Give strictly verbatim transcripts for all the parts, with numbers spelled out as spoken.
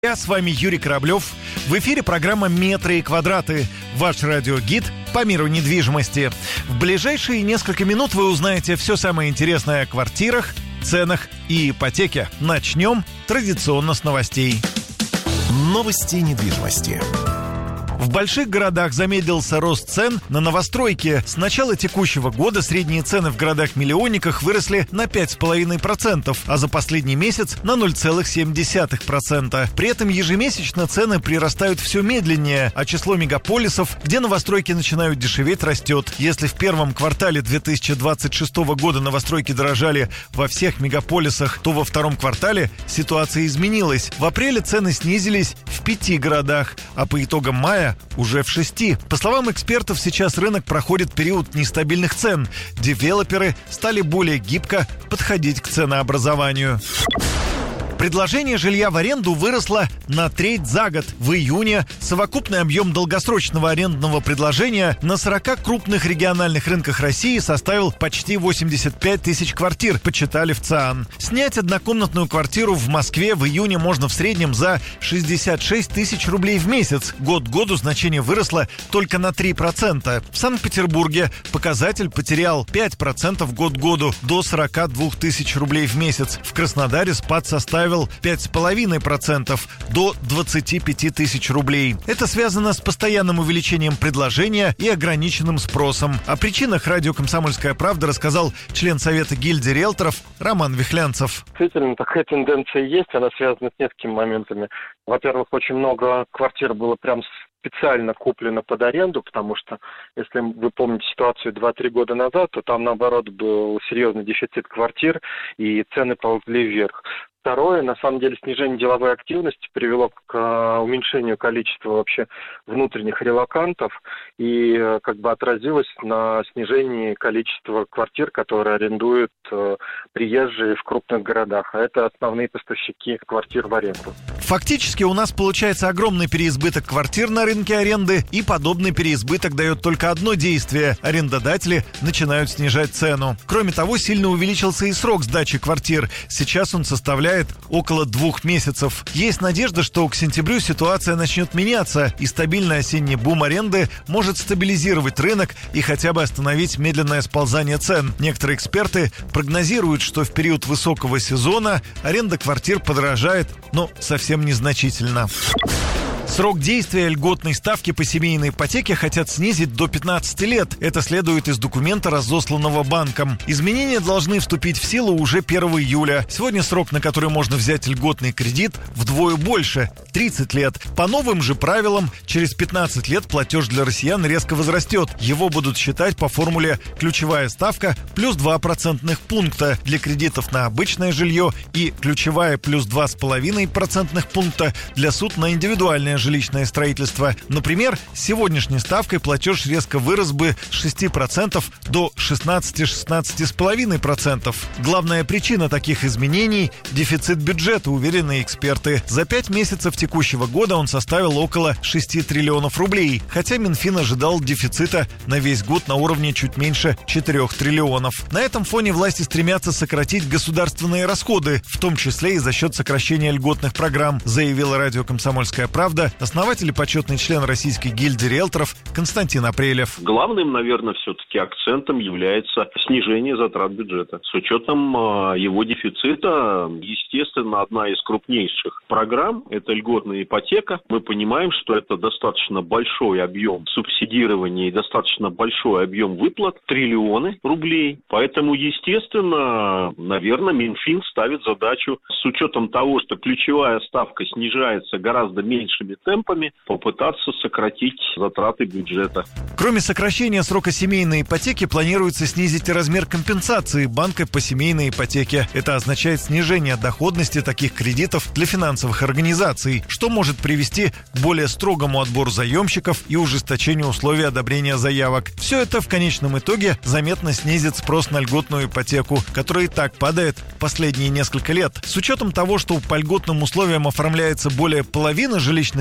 Я с вами Юрий Кораблев. В эфире программа «Метры и квадраты». Ваш радиогид по миру недвижимости. В ближайшие несколько минут вы узнаете все самое интересное о квартирах, ценах и ипотеке. Начнем традиционно с новостей. Новости недвижимости. В больших городах замедлился рост цен на новостройки. С начала текущего года средние цены в городах-миллионниках выросли на пять целых пять десятых процента, а за последний месяц на ноль целых семь десятых процента. При этом ежемесячно цены прирастают все медленнее, а число мегаполисов, где новостройки начинают дешеветь, растет. Если в первом квартале две тысячи двадцать шестого года новостройки дорожали во всех мегаполисах, то во втором квартале ситуация изменилась. В апреле цены снизились в пяти городах, а по итогам мая уже в шести. По словам экспертов, сейчас рынок проходит период нестабильных цен. Девелоперы стали более гибко подходить к ценообразованию. Предложение жилья в аренду выросло на треть за год. В июне совокупный объем долгосрочного арендного предложения на сорока крупных региональных рынках России составил почти восемьдесят пять тысяч квартир, подсчитали в ЦИАН. Снять однокомнатную квартиру в Москве в июне можно в среднем за шестьдесят шесть тысяч рублей в месяц. Год к году значение выросло только на три процента. В Санкт-Петербурге показатель потерял пять процентов год к году до сорока двух тысяч рублей в месяц. В Краснодаре спад составил пять целых пять десятых процента до двадцати пяти тысяч рублей. Это связано с постоянным увеличением предложения и ограниченным спросом. О причинах радио «Комсомольская правда» рассказал член Совета гильдии риэлторов Роман Вихлянцев. Действительно, такая тенденция есть, она связана с несколькими моментами. Во-первых, очень много квартир было прям специально куплено под аренду, потому что, если вы помните ситуацию два-три года назад, то там, наоборот, был серьезный дефицит квартир, и цены ползли вверх. Второе, на самом деле, снижение деловой активности привело к уменьшению количества вообще внутренних релокантов и как бы отразилось на снижении количества квартир, которые арендуют приезжие в крупных городах. А это основные поставщики квартир в аренду. Фактически у нас получается огромный переизбыток квартир на рынке аренды, и подобный переизбыток дает только одно действие – арендодатели начинают снижать цену. Кроме того, сильно увеличился и срок сдачи квартир. Сейчас он составляет около двух месяцев. Есть надежда, что к сентябрю ситуация начнет меняться, и стабильный осенний бум аренды может стабилизировать рынок и хотя бы остановить медленное сползание цен. Некоторые эксперты прогнозируют, что в период высокого сезона аренда квартир подорожает, но совсем незначительно. Срок действия льготной ставки по семейной ипотеке хотят снизить до пятнадцати лет. Это следует из документа, разосланного банком. Изменения должны вступить в силу уже первого июля. Сегодня срок, на который можно взять льготный кредит, вдвое больше – тридцать лет. По новым же правилам, через пятнадцать лет платеж для россиян резко возрастет. Его будут считать по формуле ключевая ставка плюс два процентных пункта для кредитов на обычное жилье и ключевая плюс два с половиной процентных пункта для суд на индивидуальное жилищное строительство. Например, с сегодняшней ставкой платеж резко вырос бы с шести процентов до шестнадцати-шестнадцати с половиной процентов. Главная причина таких изменений – дефицит бюджета, уверены эксперты. За пять месяцев текущего года он составил около шести триллионов рублей, хотя Минфин ожидал дефицита на весь год на уровне чуть меньше четырех триллионов. На этом фоне власти стремятся сократить государственные расходы, в том числе и за счет сокращения льготных программ, заявила радио «Комсомольская правда» основатель и почетный член Российской гильдии риэлторов Константин Апрелев. Главным, наверное, все-таки акцентом является снижение затрат бюджета. С учетом э, его дефицита, естественно, одна из крупнейших программ – это льготная ипотека. Мы понимаем, что это достаточно большой объем субсидирования и достаточно большой объем выплат – триллионы рублей. Поэтому, естественно, наверное, Минфин ставит задачу с учетом того, что ключевая ставка снижается гораздо меньшими темпами, попытаться сократить затраты бюджета. Кроме сокращения срока семейной ипотеки, планируется снизить и размер компенсации банка по семейной ипотеке. Это означает снижение доходности таких кредитов для финансовых организаций, что может привести к более строгому отбору заемщиков и ужесточению условий одобрения заявок. Все это в конечном итоге заметно снизит спрос на льготную ипотеку, который и так падает последние несколько лет. С учетом того, что по льготным условиям оформляется более половины жилищных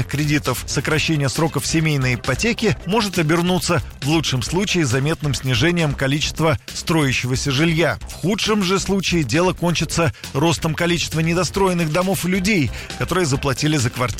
кредитов. Сокращение сроков семейной ипотеки может обернуться в лучшем случае заметным снижением количества строящегося жилья. В худшем же случае дело кончится ростом количества недостроенных домов и людей, которые заплатили за квартиры